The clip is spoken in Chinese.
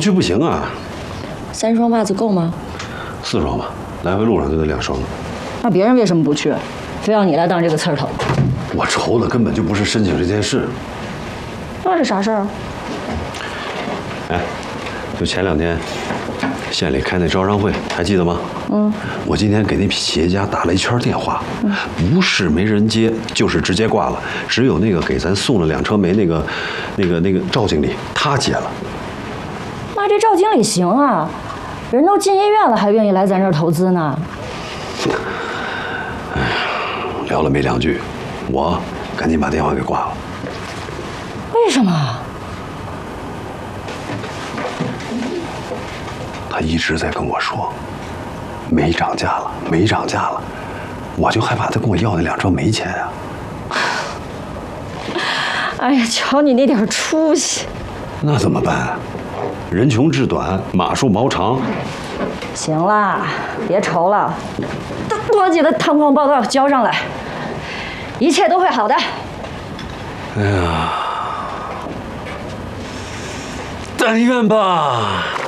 去不行啊。 3双袜子够吗 ？4双吧，来回路上就得2双。 那别人为什么不去？非要你来当这个刺儿头？ 我愁的根本就不是申请这件事。 那是啥事儿啊？ 哎，就前2天，县里开那招商会，还记得吗？我今天给那企业家打了一圈电话，不是没人接，就是直接挂了。只有那个给咱送了2车煤那个赵经理，他接了。 那这赵经理行啊，人都进医院了，还愿意来咱这儿投资呢。 哎呀，聊了没2句，我赶紧把电话给挂了。 为什么？ 他一直在跟我说，煤涨价了，煤涨价了，我就害怕他跟我要那2车煤钱啊。 哎呀，瞧你那点出息！ 那怎么办？人穷志短，马树毛长。 行啦，别愁了，多几个探矿报告交上来，一切都会好的。 哎呀，但愿吧。